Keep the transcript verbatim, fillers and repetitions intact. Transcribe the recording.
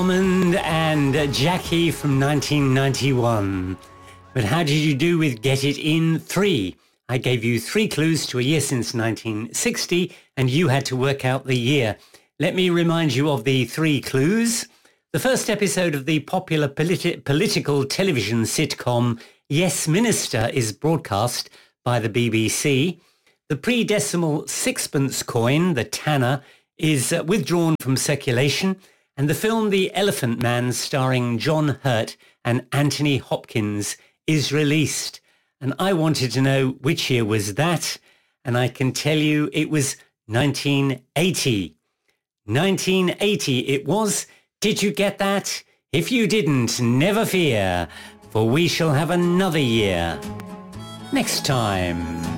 Almond and Jackie from nineteen ninety-one. But how did you do with Get It In three? I gave you three clues to a year since nineteen sixty, and you had to work out the year. Let me remind you of the three clues. The first episode of the popular politi- political television sitcom Yes Minister is broadcast by the B B C. The pre-decimal sixpence coin, the Tanner, is uh, withdrawn from circulation. And the film The Elephant Man, starring John Hurt and Anthony Hopkins, is released. And I wanted to know which year was that, and I can tell you it was nineteen eighty. nineteen eighty it was. Did you get that? If you didn't, never fear, for we shall have another year next time.